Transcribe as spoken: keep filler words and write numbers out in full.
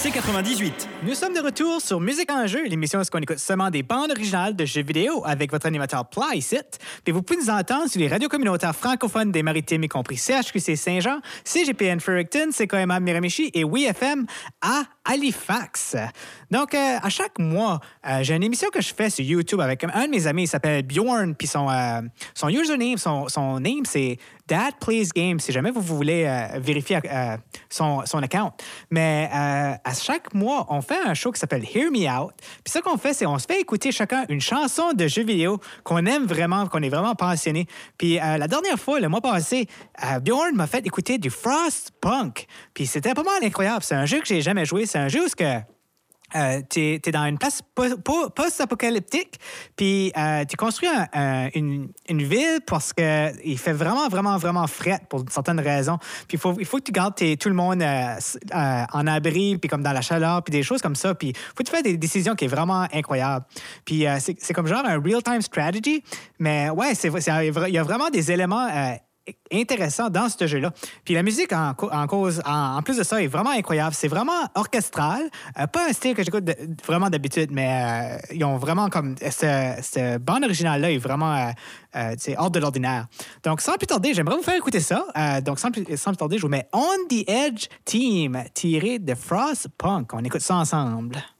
C quatre-vingt-dix-huit. Nous sommes de retour sur Musique en jeu, l'émission où on écoute seulement des bandes originales de jeux vidéo avec votre animateur Ply ici. Puis vous pouvez nous entendre sur les radios communautaires francophones des Maritimes, y compris C H Q C Saint-Jean, C G P N Fredericton, C K M A Miramichi et W I F M à Halifax. Donc, euh, à chaque mois, euh, j'ai une émission que je fais sur YouTube avec un de mes amis, il s'appelle Bjorn, puis son, euh, son username, son, son name, c'est Dad Plays Games, si jamais vous voulez euh, vérifier euh, son, son account. Mais euh, à chaque mois, on fait un show qui s'appelle Hear Me Out. Puis ce qu'on fait, c'est on se fait écouter chacun une chanson de jeu vidéo qu'on aime vraiment, qu'on est vraiment passionné. Puis euh, la dernière fois, le mois passé, euh, Bjorn m'a fait écouter du Frostpunk. Puis c'était pas mal incroyable. C'est un jeu que j'ai jamais joué. C'est un jeu où ce que Euh, tu es dans une place post-apocalyptique, puis euh, tu construis un, un, une, une ville parce qu'il fait vraiment, vraiment, vraiment fret pour certaines raisons. Puis faut, il faut que tu gardes tes, tout le monde euh, euh, en abri, puis comme dans la chaleur, puis des choses comme ça. Puis faut que tu fasses des décisions qui sont vraiment incroyables. Puis euh, c'est, c'est comme genre un real-time strategy, mais ouais, c'est, c'est, il y a vraiment des éléments euh, intéressant dans ce jeu-là. Puis la musique, en, en cause, en, en plus de ça, est vraiment incroyable. C'est vraiment orchestral. Euh, pas un style que j'écoute de, vraiment d'habitude, mais euh, ils ont vraiment comme... Cette bande originale-là est vraiment euh, euh, hors de l'ordinaire. Donc, sans plus tarder, j'aimerais vous faire écouter ça. Euh, donc, sans plus, sans plus tarder, je vous mets On the Edge Team, tiré de Frostpunk. On écoute ça ensemble.